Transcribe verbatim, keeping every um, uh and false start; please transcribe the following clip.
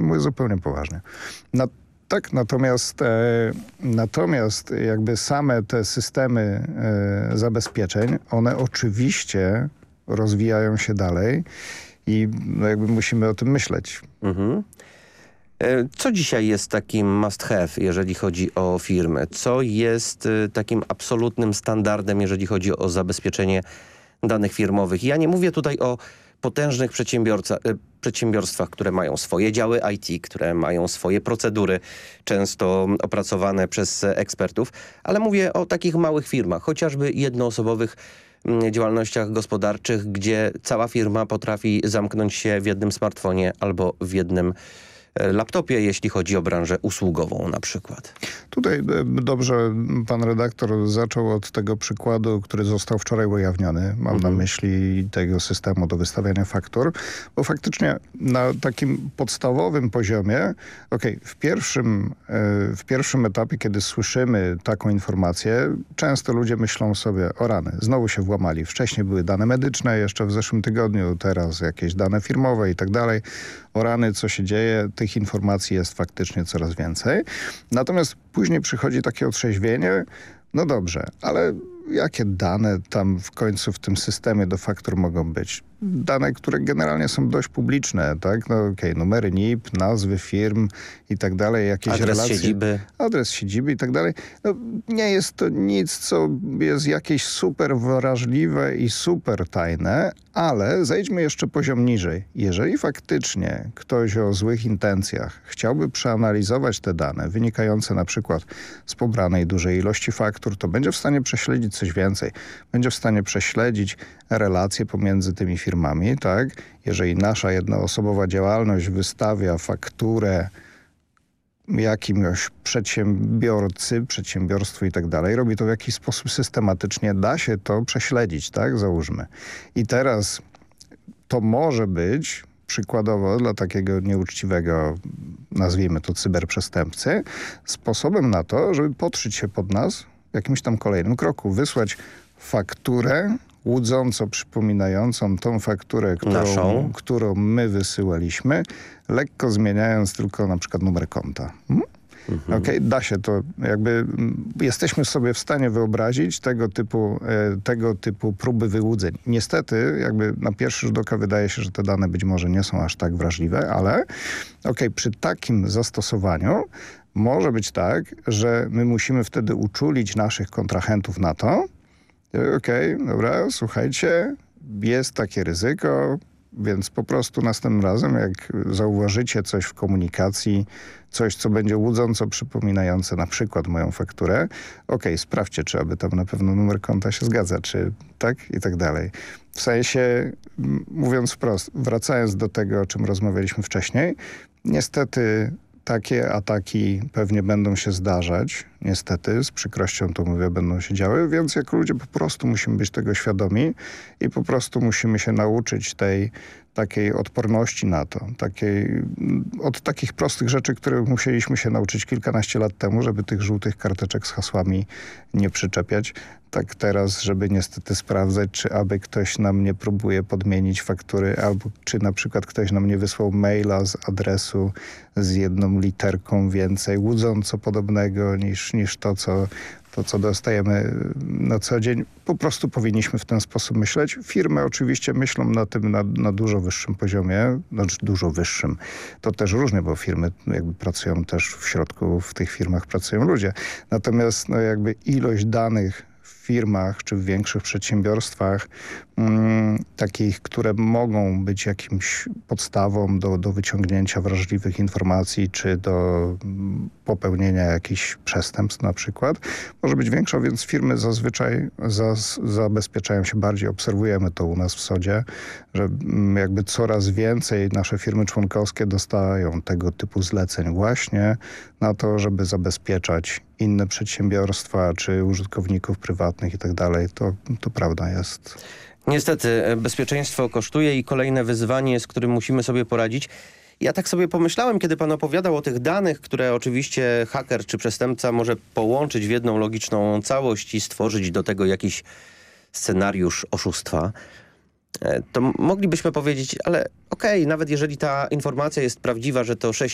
mówię zupełnie poważnie. Na, tak, natomiast, e, natomiast jakby same te systemy e, zabezpieczeń, one oczywiście rozwijają się dalej i no, jakby musimy o tym myśleć. Mhm. Co dzisiaj jest takim must have, jeżeli chodzi o firmy? Co jest takim absolutnym standardem, jeżeli chodzi o zabezpieczenie danych firmowych? Ja nie mówię tutaj o potężnych przedsiębiorstwach, które mają swoje działy I T, które mają swoje procedury, często opracowane przez ekspertów, ale mówię o takich małych firmach, chociażby jednoosobowych działalnościach gospodarczych, gdzie cała firma potrafi zamknąć się w jednym smartfonie albo w jednym laptopie, jeśli chodzi o branżę usługową na przykład. Tutaj dobrze pan redaktor zaczął od tego przykładu, który został wczoraj ujawniony. Mam mhm. na myśli tego systemu do wystawiania faktur, bo faktycznie na takim podstawowym poziomie, okej, okay, w pierwszym, w pierwszym etapie, kiedy słyszymy taką informację, często ludzie myślą sobie, o rany, znowu się włamali. Wcześniej były dane medyczne, jeszcze w zeszłym tygodniu, teraz jakieś dane firmowe i tak dalej. O rany, co się dzieje, tych informacji jest faktycznie coraz więcej. Natomiast później przychodzi takie otrzeźwienie, no dobrze, ale jakie dane tam w końcu w tym systemie do faktur mogą być? Dane, które generalnie są dość publiczne, tak? No okej, okay, numery N I P, nazwy firm i tak dalej, jakieś adres relacje. siedziby. Adres siedziby i tak dalej. No, nie jest to nic, co jest jakieś super wrażliwe i super tajne, ale zejdźmy jeszcze poziom niżej. Jeżeli faktycznie ktoś o złych intencjach chciałby przeanalizować te dane wynikające na przykład z pobranej dużej ilości faktur, to będzie w stanie prześledzić coś więcej. Będzie w stanie prześledzić relacje pomiędzy tymi firmami, tak? Jeżeli nasza jednoosobowa działalność wystawia fakturę jakimś przedsiębiorcy, przedsiębiorstwu i tak dalej, robi to w jakiś sposób systematycznie, da się to prześledzić, tak? Załóżmy. I teraz to może być przykładowo dla takiego nieuczciwego, nazwijmy to cyberprzestępcy, sposobem na to, żeby podszyć się pod nas w jakimś tam kolejnym kroku, wysłać fakturę łudząco przypominającą tą fakturę, którą, którą my wysyłaliśmy, lekko zmieniając tylko na przykład numer konta. Hmm? Mhm. Okej, okay, da się to, jakby jesteśmy sobie w stanie wyobrazić tego typu, e, tego typu próby wyłudzeń. Niestety, jakby na pierwszy rzut oka wydaje się, że te dane być może nie są aż tak wrażliwe, ale okej, okay, przy takim zastosowaniu może być tak, że my musimy wtedy uczulić naszych kontrahentów na to, okej, okay, dobra, słuchajcie, jest takie ryzyko, więc po prostu następnym razem, jak zauważycie coś w komunikacji, coś, co będzie łudząco przypominające na przykład moją fakturę, okej, okay, sprawdźcie, czy aby tam na pewno numer konta się zgadza, czy tak i tak dalej. W sensie, mówiąc wprost, wracając do tego, o czym rozmawialiśmy wcześniej, niestety takie ataki pewnie będą się zdarzać, niestety, z przykrością to mówię, będą się działy, więc jako ludzie po prostu musimy być tego świadomi i po prostu musimy się nauczyć tej takiej odporności na to. Takiej, od takich prostych rzeczy, których musieliśmy się nauczyć kilkanaście lat temu, żeby tych żółtych karteczek z hasłami nie przyczepiać. Tak teraz, żeby niestety sprawdzać, czy aby ktoś nam nie próbuje podmienić faktury, albo czy na przykład ktoś nam nie wysłał maila z adresu z jedną literką więcej, łudząco podobnego niż, niż to, co to, co dostajemy na co dzień. Po prostu powinniśmy w ten sposób myśleć. Firmy oczywiście myślą na tym na, na dużo wyższym poziomie, znaczy dużo wyższym. To też różnie, bo firmy jakby pracują też w środku, w tych firmach pracują ludzie. Natomiast no jakby ilość danych w firmach czy w większych przedsiębiorstwach, mm, takich, które mogą być jakimś podstawą do, do wyciągnięcia wrażliwych informacji czy do mm, popełnienia jakichś przestępstw na przykład, może być większa, więc firmy zazwyczaj zas, zabezpieczają się bardziej. Obserwujemy to u nas w sodzie, że mm, jakby coraz więcej nasze firmy członkowskie dostają tego typu zleceń właśnie na to, żeby zabezpieczać inne przedsiębiorstwa czy użytkowników prywatnych i tak dalej. To, to prawda jest. Niestety bezpieczeństwo kosztuje i kolejne wyzwanie, z którym musimy sobie poradzić. Ja tak sobie pomyślałem, kiedy pan opowiadał o tych danych, które oczywiście haker czy przestępca może połączyć w jedną logiczną całość i stworzyć do tego jakiś scenariusz oszustwa, to moglibyśmy powiedzieć, ale okej, okay, nawet jeżeli ta informacja jest prawdziwa, że to sześć